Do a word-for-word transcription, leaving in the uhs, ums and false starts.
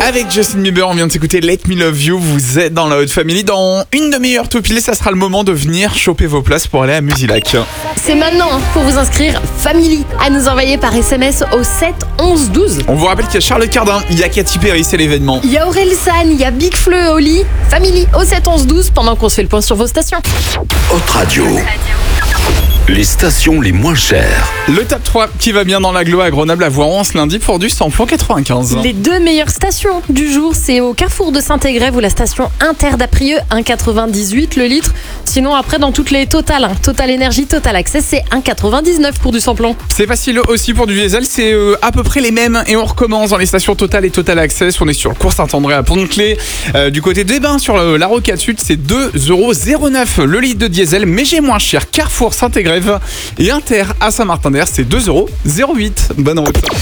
Avec Justin Bieber, on vient de s'écouter Let Me Love You. Vous êtes dans la Haute Family. Dans une demi-heure tout pile, ça sera le moment de venir choper vos places pour aller à Musilac. C'est maintenant hein, pour vous inscrire Family à nous envoyer par S M S au sept onze douze. On vous rappelle qu'il y a Charles Cardin, il y a Katy Perry, c'est l'événement. Il y a Aurel San, il y a Big Fleu et Oli. Family au sept onze douze pendant qu'on se fait le point sur vos stations. Haute Radio. Les stations les moins chères. Le top trois qui va bien dans l'agglo à Grenoble à Voiron ce lundi pour du samplon quatre-vingt-quinze. Les deux meilleures stations du jour, c'est au carrefour de Saint-Égrève ou la station Inter d'Aprieux, un virgule quatre-vingt-dix-huit le litre. Sinon après dans toutes les Total, hein, Total Énergie, Total Access, c'est un virgule quatre-vingt-dix-neuf pour du samplon. C'est facile aussi pour du diesel, c'est euh, à peu près les mêmes et on recommence dans les stations Total et Total Access. On est sur le cours Saint-André à Pont-de-Clé. Euh, du côté des Bains sur le, la Rocade Sud, c'est deux euros zéro neuf le litre de diesel, mais j'ai moins cher. Carrefour Saint-Égrève et Inter à Saint-Martin-d'Air, c'est deux euros zéro huit. Bonne route.